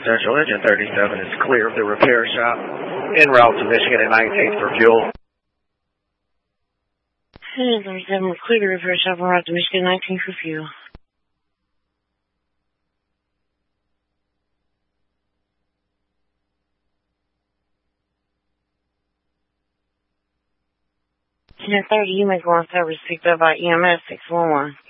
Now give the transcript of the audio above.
Central. Engine 37 is clear of the repair shop. En route to Michigan at 19th for fuel. Engine 37 is clear to repair shop en route to Michigan 19th for fuel. Engine 30, you make one service picked up by EMS 611.